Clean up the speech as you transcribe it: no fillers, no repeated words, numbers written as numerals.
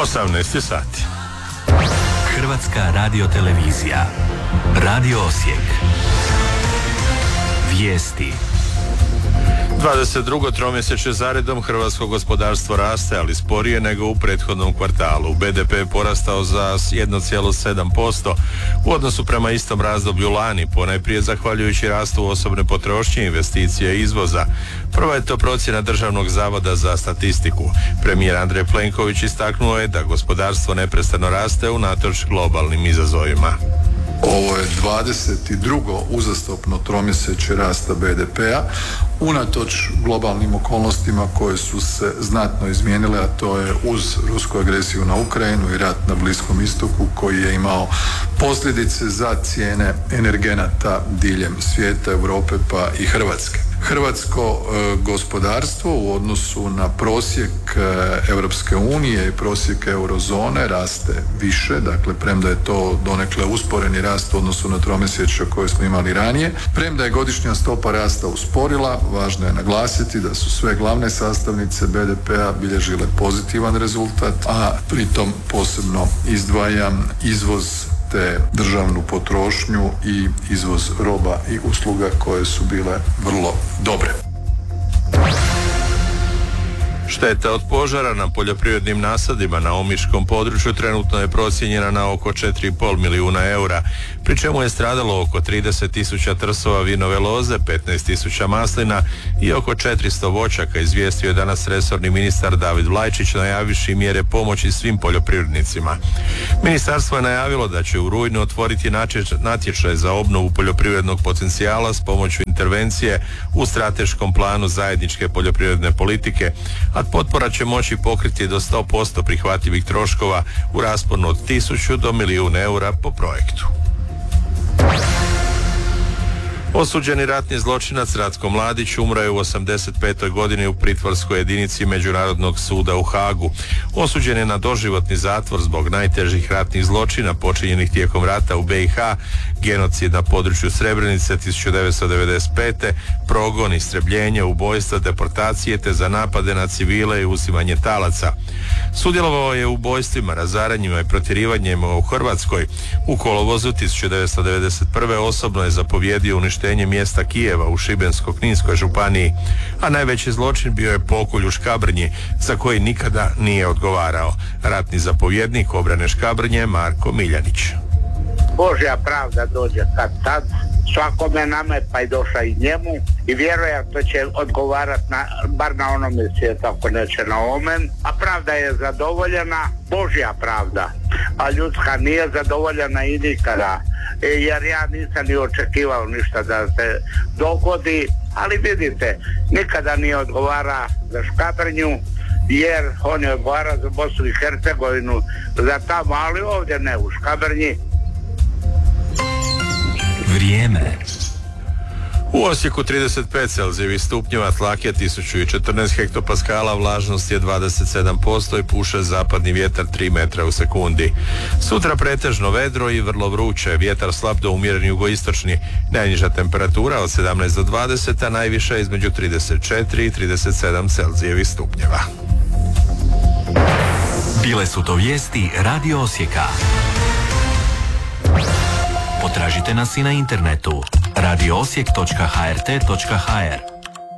18 sati. Hrvatska radiotelevizija. Radio Osijek. Vijesti. 22. tromjesečje zaredom hrvatsko gospodarstvo raste, ali sporije nego u prethodnom kvartalu. BDP je porastao za 1,7% u odnosu prema istom razdoblju lani, ponajprije zahvaljujući rastu osobne potrošnje, investicije i izvoza. Prva je to procjena Državnog zavoda za statistiku. Premijer Andrej Plenković istaknuo je da gospodarstvo neprestano raste unatoč globalnim izazovima. Ovo je 22. uzastopno tromjesečje rasta BDP-a, unatoč globalnim okolnostima koje su se znatno izmijenile, a to je uz rusku agresiju na Ukrajinu i rat na Bliskom istoku koji je imao posljedice za cijene energenata diljem svijeta, Europe pa i Hrvatske. Hrvatsko gospodarstvo u odnosu na prosjek Europske unije i prosjek eurozone raste više, dakle premda je to donekle usporeni rast u odnosu na tromjesečje koje smo imali ranije. Premda je godišnja stopa rasta usporila, važno je naglasiti da su sve glavne sastavnice BDP-a bilježile pozitivan rezultat, a pritom posebno izdvajam izvoz te državnu potrošnju i izvoz roba i usluga koje su bile vrlo dobre. Šteta od požara na poljoprivrednim nasadima na omiškom području trenutno je procijenjena na oko 4,5 milijuna eura, pri čemu je stradalo oko 30.000 trsova vinove loze, 15.000 maslina i oko 400 voćaka, izvijestio je danas resorni ministar David Vlajčić, najavivši mjere pomoći svim poljoprivrednicima. Ministarstvo je najavilo da će u rujnu otvoriti natječaj za obnovu poljoprivrednog potencijala s pomoću intervencije u strateškom planu zajedničke poljoprivredne politike, a potpora će moći pokriti do 100% prihvatljivih troškova u rasponu od 1000 do milijun eura po projektu. Osuđeni ratni zločinac Ratko Mladić umro je u 85. godini u pritvorskoj jedinici Međunarodnog suda u Hagu. Osuđen je na doživotni zatvor zbog najtežih ratnih zločina počinjenih tijekom rata u BiH, genocid na području Srebrenice 1995., progon, istrebljenje, ubojstva, deportacije te za napade na civile i uzimanje talaca. Sudjelovao je u ubojstvima, razaranjima i protjerivanjima u Hrvatskoj. U kolovozu 1991. osobno je zapovjedio uništenje mjesta Kijeva u Šibensko-kninskoj županiji, a najveći zločin bio je pokolj u Škabrnji, za koji nikada nije odgovarao. Ratni zapovjednik obrane Škabrnje Marko Miljanić. Božja pravda dođe kad tad, svakome nama pa i došla i njemu i vjerojatno će odgovarati bar na onome svijetu, ako neće na omen, a pravda je zadovoljena, Božja pravda, a ljudska nije zadovoljena i nikada, jer ja nisam ni očekivao ništa da se dogodi, ali vidite, nikada nije odgovara za Škabrnju, jer on je odgovara za Bosnu i Hercegovinu, za tamo, ali ovdje ne, u Škabrnji. Vrijeme. U Osijeku 35 celzijevih stupnjeva, tlak je 1014 hektopaskala, vlažnost je 27% i puše zapadni vjetar 3 metra u sekundi. Sutra pretežno vedro i vrlo vruće, vjetar slab do umjeren jugoistočni, najniža temperatura od 17 do 20, a najviša između 34 i 37 celzijevih stupnjeva. Bile su to vijesti Radio Osijeka. Potražite nas i na internetu radioosijek.hrt.hr.